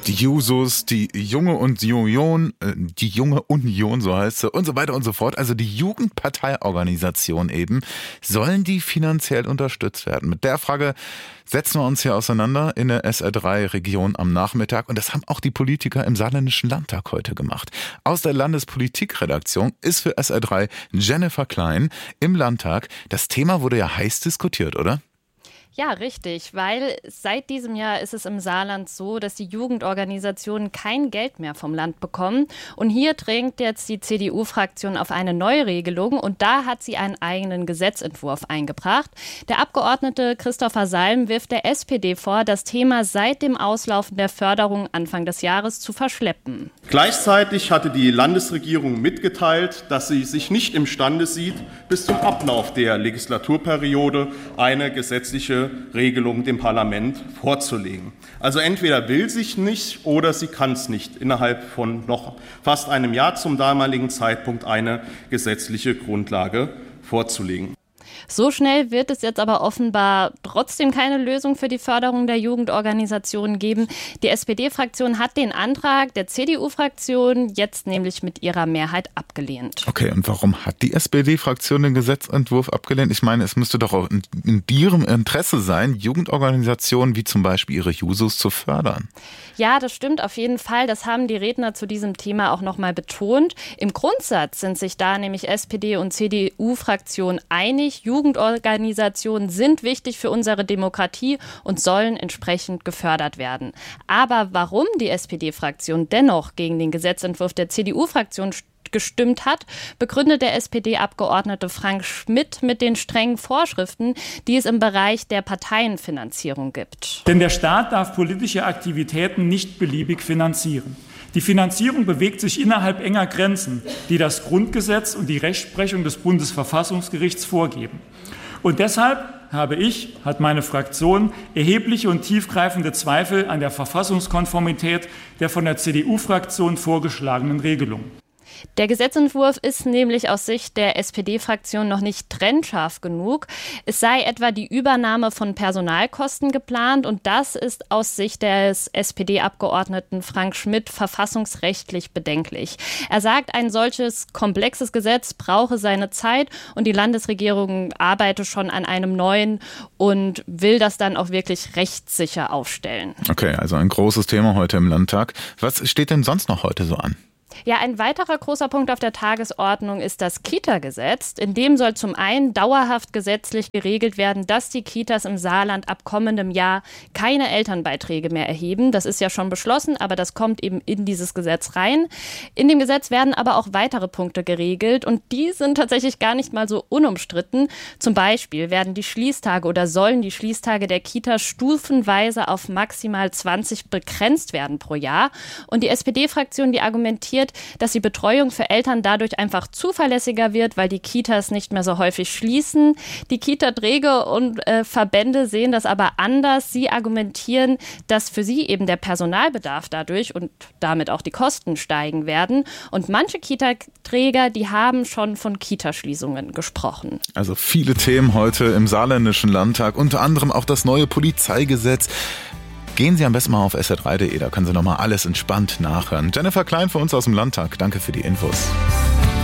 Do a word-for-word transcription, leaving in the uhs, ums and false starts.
Die Jusos, die junge Union, äh, die junge Union, so heißt sie, und so weiter und so fort. Also die Jugendparteiorganisation eben, sollen die finanziell unterstützt werden? Mit der Frage setzen wir uns hier auseinander in der S R drei Region am Nachmittag. Und das haben auch die Politiker im Saarländischen Landtag heute gemacht. Aus der Landespolitikredaktion ist für S R drei Jennifer Klein im Landtag. Das Thema wurde ja heiß diskutiert, oder? Ja, richtig, weil seit diesem Jahr ist es im Saarland so, dass die Jugendorganisationen kein Geld mehr vom Land bekommen. Und hier drängt jetzt die C D U-Fraktion auf eine Neuregelung und da hat sie einen eigenen Gesetzentwurf eingebracht. Der Abgeordnete Christopher Salm wirft der S P D vor, das Thema seit dem Auslaufen der Förderung Anfang des Jahres zu verschleppen. Gleichzeitig hatte die Landesregierung mitgeteilt, dass sie sich nicht imstande sieht, bis zum Ablauf der Legislaturperiode eine gesetzliche Regelung dem Parlament vorzulegen. Also entweder will sich nicht oder sie kann es nicht, innerhalb von noch fast einem Jahr zum damaligen Zeitpunkt eine gesetzliche Grundlage vorzulegen. So schnell wird es jetzt aber offenbar trotzdem keine Lösung für die Förderung der Jugendorganisationen geben. Die S P D-Fraktion hat den Antrag der C D U-Fraktion jetzt nämlich mit ihrer Mehrheit abgelehnt. Okay, und warum hat die S P D-Fraktion den Gesetzentwurf abgelehnt? Ich meine, es müsste doch auch in, in ihrem Interesse sein, Jugendorganisationen wie zum Beispiel ihre Jusos zu fördern. Ja, das stimmt auf jeden Fall. Das haben die Redner zu diesem Thema auch nochmal betont. Im Grundsatz sind sich da nämlich S P D und C D U-Fraktion einig. Jugendorganisationen sind wichtig für unsere Demokratie und sollen entsprechend gefördert werden. Aber warum die S P D-Fraktion dennoch gegen den Gesetzentwurf der C D U-Fraktion gestimmt hat, begründet der S P D-Abgeordnete Frank Schmidt mit den strengen Vorschriften, die es im Bereich der Parteienfinanzierung gibt. Denn der Staat darf politische Aktivitäten nicht beliebig finanzieren. Die Finanzierung bewegt sich innerhalb enger Grenzen, die das Grundgesetz und die Rechtsprechung des Bundesverfassungsgerichts vorgeben. Und deshalb habe ich, hat meine Fraktion, erhebliche und tiefgreifende Zweifel an der Verfassungskonformität der von der C D U-Fraktion vorgeschlagenen Regelung. Der Gesetzentwurf ist nämlich aus Sicht der S P D-Fraktion noch nicht trennscharf genug. Es sei etwa die Übernahme von Personalkosten geplant und das ist aus Sicht des S P D-Abgeordneten Frank Schmidt verfassungsrechtlich bedenklich. Er sagt, ein solches komplexes Gesetz brauche seine Zeit und die Landesregierung arbeite schon an einem neuen und will das dann auch wirklich rechtssicher aufstellen. Okay, also ein großes Thema heute im Landtag. Was steht denn sonst noch heute so an? Ja, ein weiterer großer Punkt auf der Tagesordnung ist das Kita-Gesetz. In dem soll zum einen dauerhaft gesetzlich geregelt werden, dass die Kitas im Saarland ab kommendem Jahr keine Elternbeiträge mehr erheben. Das ist ja schon beschlossen, aber das kommt eben in dieses Gesetz rein. In dem Gesetz werden aber auch weitere Punkte geregelt und die sind tatsächlich gar nicht mal so unumstritten. Zum Beispiel werden die Schließtage oder sollen die Schließtage der Kitas stufenweise auf maximal zwanzig begrenzt werden pro Jahr. Und die S P D-Fraktion, die argumentiert, dass die Betreuung für Eltern dadurch einfach zuverlässiger wird, weil die Kitas nicht mehr so häufig schließen. Die Kita-Träger und äh, Verbände sehen das aber anders. Sie argumentieren, dass für sie eben der Personalbedarf dadurch und damit auch die Kosten steigen werden. Und manche Kita-Träger, die haben schon von Kitaschließungen gesprochen. Also viele Themen heute im Saarländischen Landtag, unter anderem auch das neue Polizeigesetz. Gehen Sie am besten mal auf S R drei punkt de, da können Sie nochmal alles entspannt nachhören. Jennifer Klein für uns aus dem Landtag, danke für die Infos.